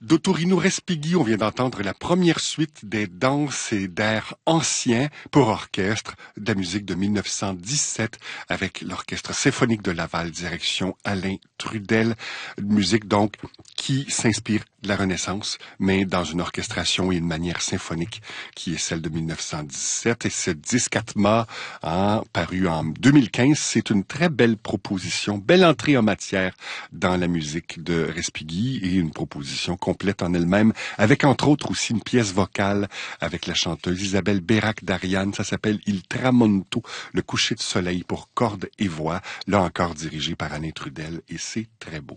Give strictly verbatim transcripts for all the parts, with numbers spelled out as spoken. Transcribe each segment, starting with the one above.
D'Ottorino Respighi, on vient d'entendre la première suite des danses et d'airs anciens pour orchestre de la musique de mille neuf cent dix-sept avec l'Orchestre symphonique de Laval, direction Alain Trudel. Musique donc qui s'inspire de la Renaissance, mais dans une orchestration et une manière symphonique qui est celle de mille neuf cent dix-sept. Et ce disque Atma, hein, paru en deux mille quinze, c'est une très belle proposition, belle entrée en matière dans la musique de Respighi et une proposition complète en elle-même, avec entre autres aussi une pièce vocale avec la chanteuse Isabelle Bérac d'Ariane. Ça s'appelle Il Tramonto, le coucher de soleil pour cordes et voix, là encore dirigé par Alain Trudel, et c'est très beau.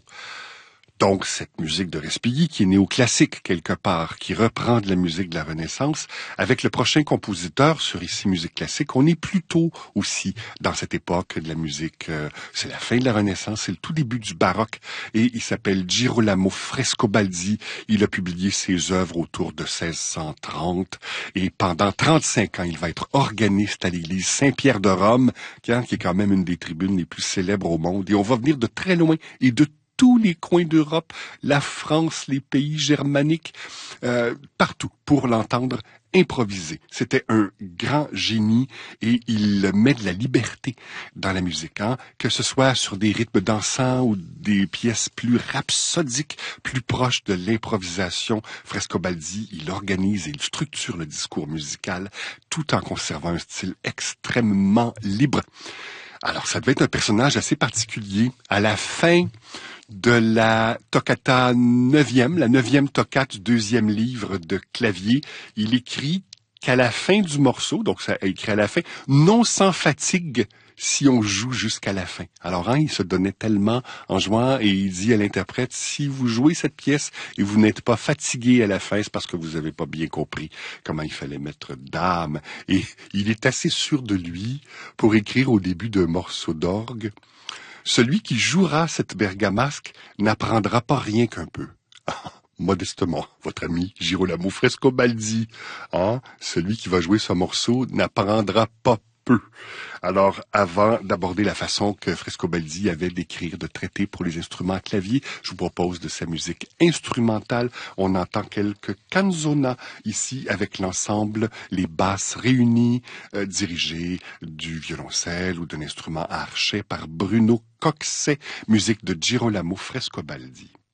Donc, cette musique de Respighi, qui est néoclassique quelque part, qui reprend de la musique de la Renaissance, avec le prochain compositeur sur Ici Musique Classique, on est plutôt aussi dans cette époque de la musique, euh, c'est la fin de la Renaissance, c'est le tout début du baroque, et il s'appelle Girolamo Frescobaldi. Il a publié ses œuvres autour de seize cent trente, et pendant trente-cinq ans, il va être organiste à l'église Saint-Pierre de Rome, qui est quand même une des tribunes les plus célèbres au monde, et on va venir de très loin et de tous les coins d'Europe, la France, les pays germaniques, euh, partout, pour l'entendre improviser. C'était un grand génie et il met de la liberté dans la musique, hein? Que ce soit sur des rythmes dansants ou des pièces plus rhapsodiques, plus proches de l'improvisation. Frescobaldi, il organise et il structure le discours musical tout en conservant un style extrêmement libre. Alors, ça devait être un personnage assez particulier. À la fin de la toccata neuvième, la neuvième toccate du deuxième livre de Clavier, il écrit qu'à la fin du morceau, donc ça a écrit à la fin, non sans fatigue si on joue jusqu'à la fin. Alors, hein, il se donnait tellement en jouant et il dit à l'interprète, si vous jouez cette pièce et vous n'êtes pas fatigué à la fin, c'est parce que vous n'avez pas bien compris comment il fallait mettre d'âme. Et il est assez sûr de lui pour écrire au début d'un morceau d'orgue, celui qui jouera cette bergamasque n'apprendra pas rien qu'un peu. Modestement, votre ami Girolamo Frescobaldi, hein, celui qui va jouer ce morceau n'apprendra pas peu. Alors, avant d'aborder la façon que Frescobaldi avait d'écrire, de traiter pour les instruments à clavier, je vous propose de sa musique instrumentale. On entend quelques canzonas ici avec l'ensemble, les basses réunies, euh, dirigées du violoncelle ou d'un instrument à archet par Bruno Coxet, musique de Girolamo Frescobaldi.